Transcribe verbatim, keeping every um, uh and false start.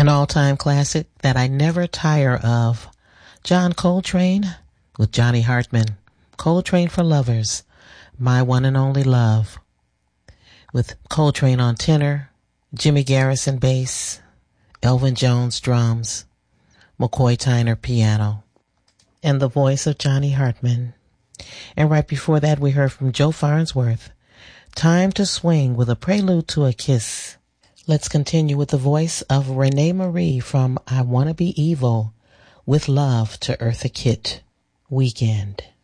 An all-time classic that I never tire of. John Coltrane with Johnny Hartman. Coltrane for Lovers, My One and Only Love. With Coltrane on tenor, Jimmy Garrison bass, Elvin Jones drums, McCoy Tyner piano, and the voice of Johnny Hartman. And right before that, we heard from Joe Farnsworth, Time to Swing with a Prelude to a Kiss. Let's continue with the voice of Renee Marie from I Wanna Be Evil with Love to Eartha Kitt, Weekend.